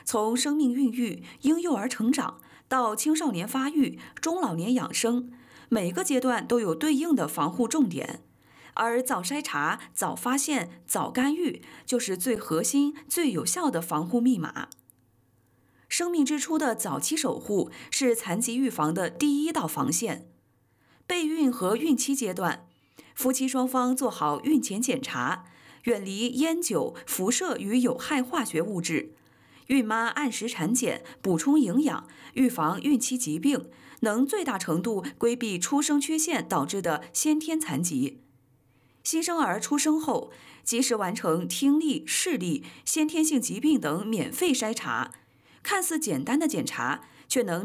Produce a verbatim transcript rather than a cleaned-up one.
从生命孕育、婴幼儿成长到青少年发育、中老年养生，每个阶段都有对应的防护重点。而早筛查、早发现、早干预就是最核心、最有效的防护密码。生命之初的早期守护是残疾预防的第一道防线。备孕和孕期阶段，夫妻双方做好孕前检查，远离烟酒、辐射与有害化学物质。孕妈按时产检，补充营养，预防孕期疾病，能最大程度规避出生缺陷导致的先天残疾。新生儿出生后，及时完成听力、视力、先天性疾病等免费筛查。看似简单的检查，却能